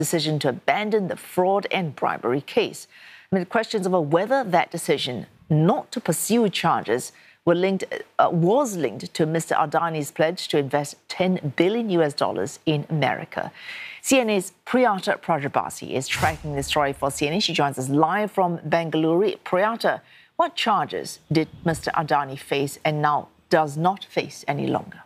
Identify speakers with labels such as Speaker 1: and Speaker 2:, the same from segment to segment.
Speaker 1: decision to abandon the fraud and bribery case. Amid questions over whether that decision not to pursue charges was linked to Mr. Adani's pledge to invest $10 billion in America. CNA's Priyata Prajapati is tracking this story for CNN. She joins us live from Bengaluru. Priyata, what charges did Mr. Adani face and now does not face any longer?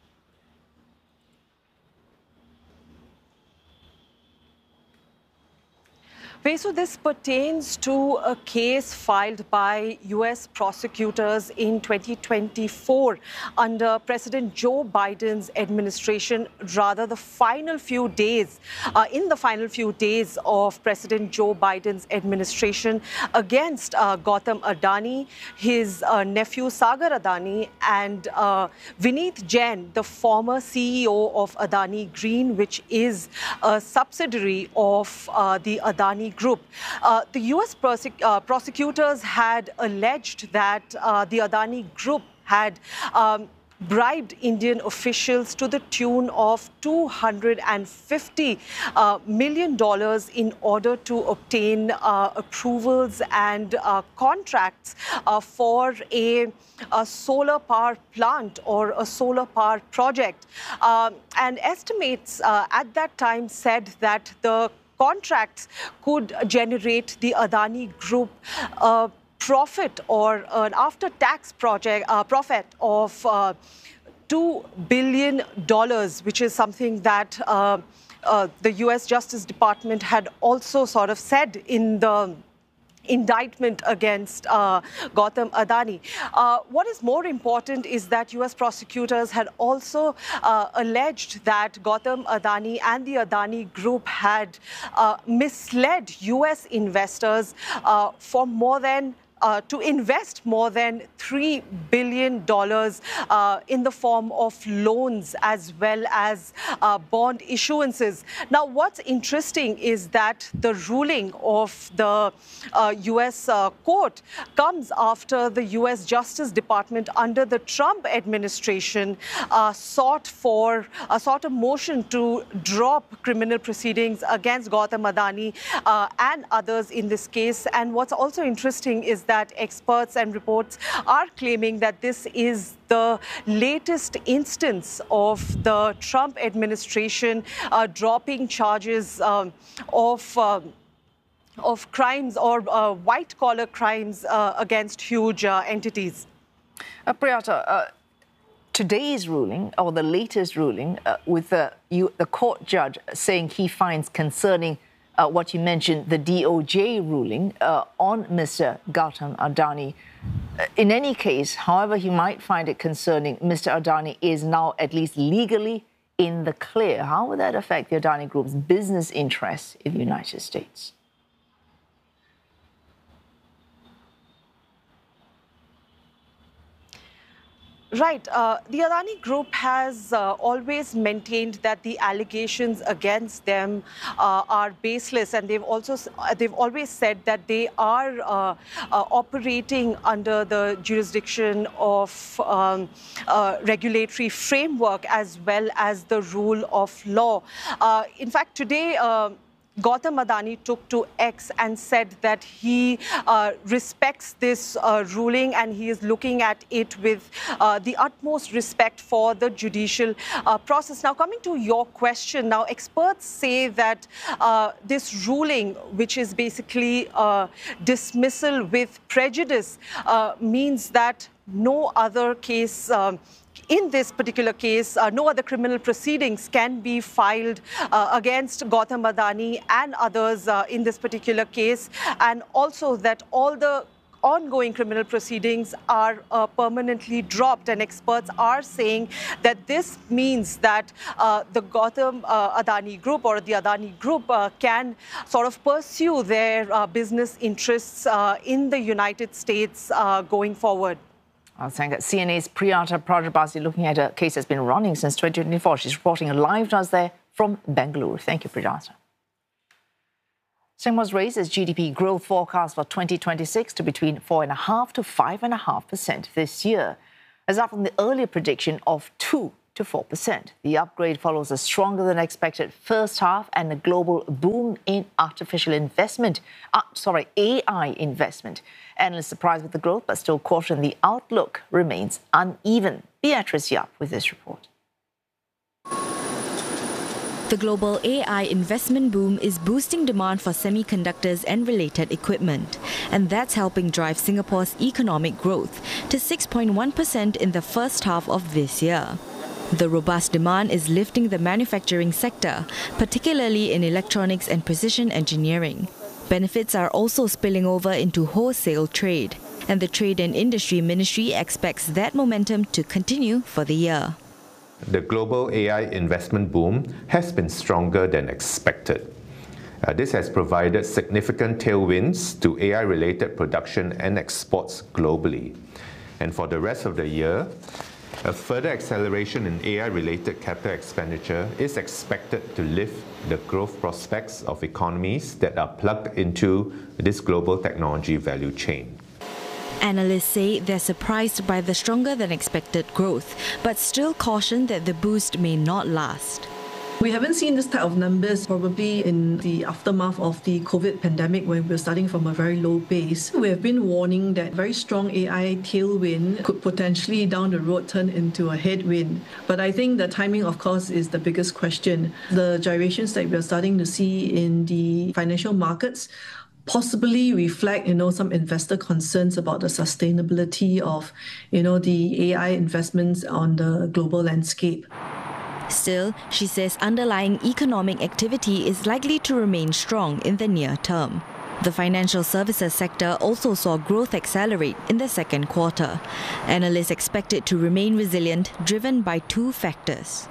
Speaker 2: So this pertains to a case filed by U.S. prosecutors in 2024 under President Joe Biden's administration, rather the final few days, in the final few days of President Joe Biden's administration against Gautam Adani, his nephew Sagar Adani, and Vineet Jain, the former CEO of Adani Green, which is a subsidiary of the Adani Group. The U.S. prosecutors had alleged that the Adani Group had bribed Indian officials to the tune of $250 million in order to obtain approvals and contracts for a solar power plant or a solar power project. And estimates at that time said that the contracts could generate the Adani Group profit or an after-tax profit of $2 billion, which is something that the U.S. Justice Department had also sort of said in the indictment against Gautam Adani. What is more important is that U.S. prosecutors had also alleged that Gautam Adani and the Adani Group had misled U.S. investors for more than to invest more than $3 billion in the form of loans as well as bond issuances. Now, what's interesting is that the ruling of the U.S. court comes after the U.S. Justice Department under the Trump administration sought a motion to drop criminal proceedings against Gautam Adani and others in this case. And what's also interesting is that experts and reports are claiming that this is the latest instance of the Trump administration dropping charges of crimes or white-collar crimes against huge entities.
Speaker 1: Priyata, today's ruling, or the latest ruling, with the court judge saying he finds concerning what you mentioned, the DOJ ruling on Mr. Gautam Adani. In any case, however he might find it concerning, Mr. Adani is now at least legally in the clear. How would that affect the Adani Group's business interests in the United States?
Speaker 2: Right. The Adani Group has always maintained that the allegations against them are baseless, and they've always said that they are operating under the jurisdiction of regulatory framework as well as the rule of law. In fact, today, Gautam Adani took to X and said that he respects this ruling and he is looking at it with the utmost respect for the judicial process. Now, coming to your question, now experts say that this ruling, which is basically dismissal with prejudice, means that no other case in this particular case, no other criminal proceedings can be filed against Gautam Adani and others in this particular case, and also that all the ongoing criminal proceedings are permanently dropped. And experts are saying that this means that the Gautam Adani Group or the Adani Group can sort of pursue their business interests in the United States going forward.
Speaker 1: I was saying that CNA's Priyata Prajapati looking at a case that's been running since 2024. She's reporting live to us there from Bengaluru. Thank you, Priyata. Singapore raises GDP growth forecast for 2026 to between 4.5% to 5.5% this year, as up from the earlier prediction of 2 to 4%. The upgrade follows a stronger than expected first half and a global boom in AI investment. Analysts surprised with the growth, but still caution the outlook remains uneven. Beatrice Yap with this report.
Speaker 3: The global AI investment boom is boosting demand for semiconductors and related equipment, and that's helping drive Singapore's economic growth to 6.1% in the first half of this year. The robust demand is lifting the manufacturing sector, particularly in electronics and precision engineering. Benefits are also spilling over into wholesale trade, and the Trade and Industry Ministry expects that momentum to continue for the year.
Speaker 4: The global AI investment boom has been stronger than expected. This has provided significant tailwinds to AI-related production and exports globally. And for the rest of the year, a further acceleration in AI-related capital expenditure is expected to lift the growth prospects of economies that are plugged into this global technology value chain.
Speaker 3: Analysts say they're surprised by the stronger than expected growth, but still caution that the boost may not last.
Speaker 5: We haven't seen this type of numbers probably in the aftermath of the COVID pandemic when we're starting from a very low base. We have been warning that very strong AI tailwind could potentially down the road turn into a headwind. But I think the timing, of course, is the biggest question. The gyrations that we're starting to see in the financial markets possibly reflect, some investor concerns about the sustainability of, the AI investments on the global landscape.
Speaker 3: Still, she says underlying economic activity is likely to remain strong in the near term. The financial services sector also saw growth accelerate in the second quarter. Analysts expect it to remain resilient, driven by two factors.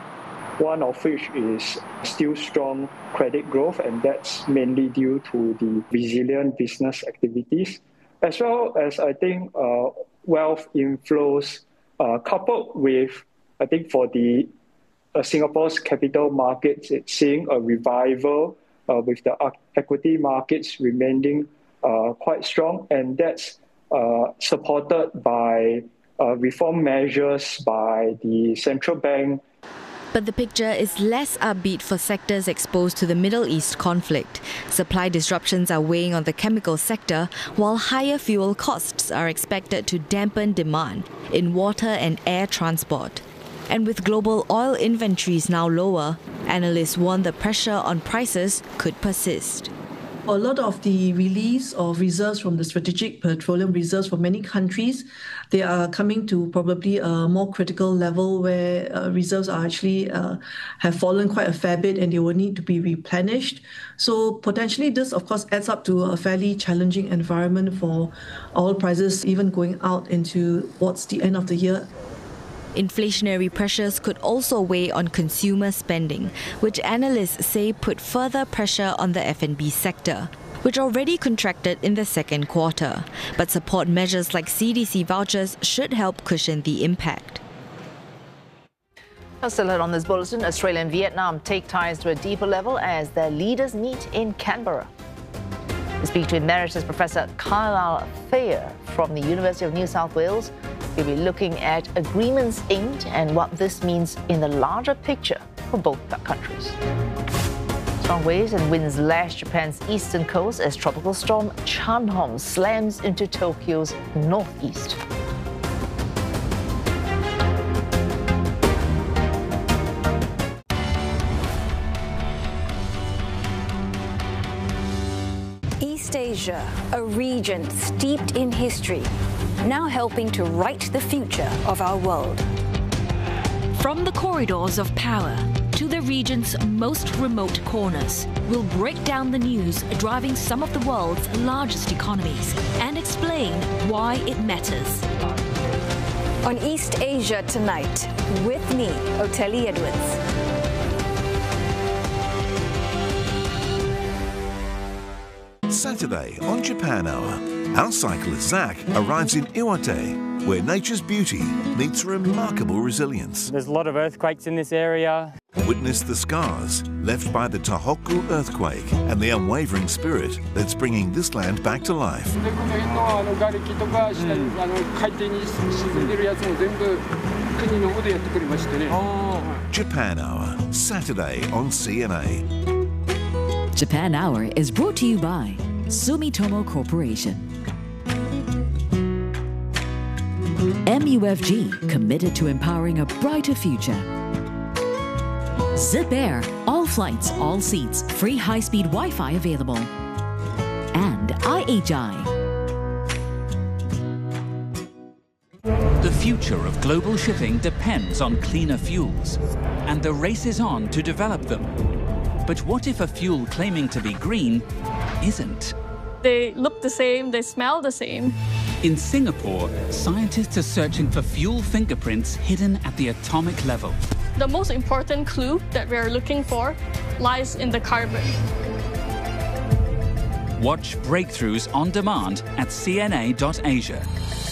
Speaker 6: One of which is still strong credit growth, and that's mainly due to the resilient business activities, as well as, I think, wealth inflows, coupled with, I think, for the Singapore's capital markets, it's seeing a revival with the equity markets remaining quite strong, and that's supported by reform measures by the central bank.
Speaker 3: But the picture is less upbeat for sectors exposed to the Middle East conflict. Supply disruptions are weighing on the chemical sector, while higher fuel costs are expected to dampen demand in water and air transport. And with global oil inventories now lower, analysts warn the pressure on prices could persist.
Speaker 5: A lot of the release of reserves from the strategic petroleum reserves for many countries, they are coming to probably a more critical level where reserves are actually have fallen quite a fair bit and they will need to be replenished. So potentially this, of course, adds up to a fairly challenging environment for oil prices, even going out into towards the end of the year.
Speaker 3: Inflationary pressures could also weigh on consumer spending, which analysts say put further pressure on the F&B sector, which already contracted in the second quarter. But support measures like CDC vouchers should help cushion the impact.
Speaker 1: Still ahead on this bulletin, Australia and Vietnam take ties to a deeper level as their leaders meet in Canberra. We speak to Emeritus Professor Carlisle Thayer from the University of New South Wales. We'll be looking at agreements inked and what this means in the larger picture for both countries. Strong waves and winds lash Japan's eastern coast as tropical storm Chanhong slams into Tokyo's northeast.
Speaker 7: East Asia, a region steeped in history, now helping to write the future of our world.
Speaker 8: From the corridors of power to the region's most remote corners, we'll break down the news driving some of the world's largest economies and explain why it matters.
Speaker 7: On East Asia Tonight, with me, Oteli Edwards.
Speaker 9: Saturday on Japan Hour, our cyclist Zach arrives in Iwate, where nature's beauty meets remarkable resilience.
Speaker 10: There's a lot of earthquakes in this area.
Speaker 9: witness the scars left by the Tohoku earthquake and the unwavering spirit that's bringing this land back to life. Japan Hour, Saturday on CNA.
Speaker 10: Japan Hour is brought to you by Sumitomo Corporation. MUFG, committed to empowering a brighter future. Zip Air, all flights, all seats, free high-speed Wi-Fi available. And IHI.
Speaker 11: The future of global shipping depends on cleaner fuels, and the race is on to develop them. But what if a fuel claiming to be green isn't?
Speaker 12: They look the same, they smell the same.
Speaker 11: In Singapore, scientists are searching for fuel fingerprints hidden at the atomic level.
Speaker 12: The most important clue that we are looking for lies in the carbon.
Speaker 11: Watch Breakthroughs on demand at cna.asia.